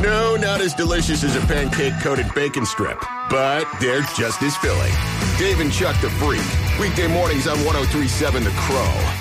No, not as delicious as a pancake-coated bacon strip, but they're just as filling. Dave and Chuck the Freak. Weekday mornings on 103.7 The Crow.